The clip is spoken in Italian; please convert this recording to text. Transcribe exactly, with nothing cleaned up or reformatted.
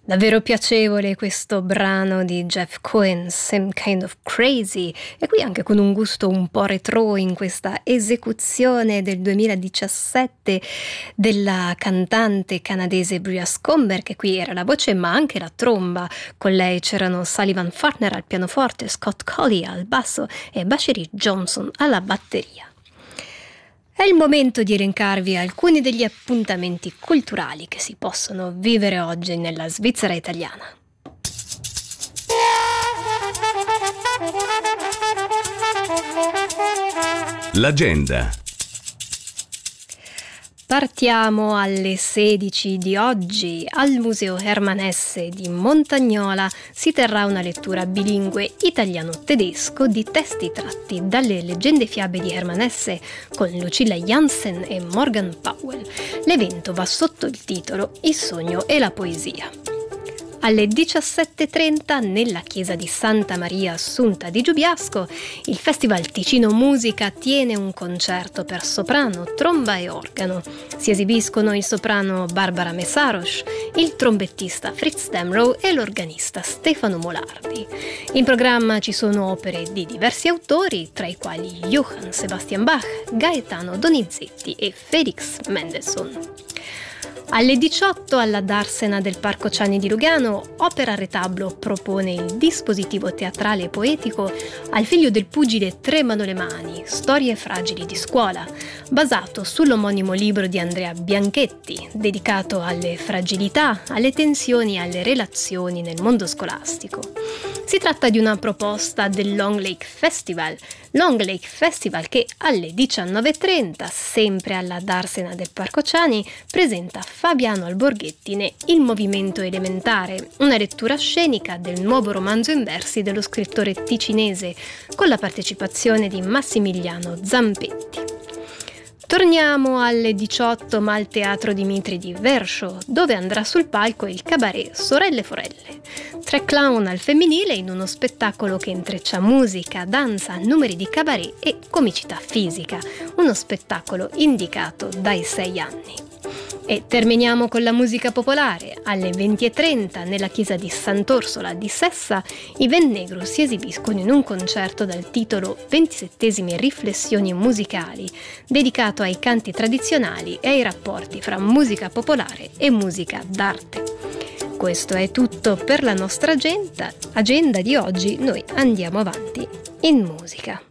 Davvero piacevole questo brano di Jeff Cohen, Some Kind of Crazy, e qui anche con un gusto un po' retro in questa esecuzione del duemiladiciassette della cantante canadese Bria Scomber, che qui era la voce ma anche la tromba. Con lei c'erano Sullivan Farner al pianoforte, Scott Colley al basso e Bashiri Johnson alla batteria. È il momento di elencarvi alcuni degli appuntamenti culturali che si possono vivere oggi nella Svizzera italiana. L'agenda. Partiamo alle sedici di oggi. Al Museo Hermann Hesse di Montagnola si terrà una lettura bilingue italiano-tedesco di testi tratti dalle leggende fiabe di Hermann Hesse con Lucilla Jansen e Morgan Powell. L'evento va sotto il titolo Il sogno e la poesia. Alle diciassette e trenta nella chiesa di Santa Maria Assunta di Giubiasco il Festival Ticino Musica tiene un concerto per soprano, tromba e organo. Si esibiscono il soprano Barbara Messaros, il trombettista Fritz Demrow e l'organista Stefano Molardi. In programma ci sono opere di diversi autori, tra i quali Johann Sebastian Bach, Gaetano Donizetti e Felix Mendelssohn. Alle diciotto alla Darsena del Parco Ciani di Lugano, Opera Retablo propone il dispositivo teatrale e poetico Al figlio del pugile tremano le mani, storie fragili di scuola, basato sull'omonimo libro di Andrea Bianchetti, dedicato alle fragilità, alle tensioni e alle relazioni nel mondo scolastico. Si tratta di una proposta del Long Lake Festival, Long Lake Festival che alle diciannove e trenta, sempre alla Darsena del Parco Ciani, presenta Fabiano Alborghetti ne Il movimento elementare, una lettura scenica del nuovo romanzo in versi dello scrittore ticinese, con la partecipazione di Massimiliano Zampetti. Torniamo alle diciotto ma al Teatro Dimitri di Verso, dove andrà sul palco il cabaret Sorelle Forelle. Tre clown al femminile in uno spettacolo che intreccia musica, danza, numeri di cabaret e comicità fisica, uno spettacolo indicato dai sei anni. E terminiamo con la musica popolare. Alle venti e trenta nella chiesa di Sant'Orsola di Sessa i Vennegro si esibiscono in un concerto dal titolo ventisettesime riflessioni musicali, dedicato ai canti tradizionali e ai rapporti fra musica popolare e musica d'arte. Questo è tutto per la nostra agenda, agenda di oggi. Noi andiamo avanti in musica.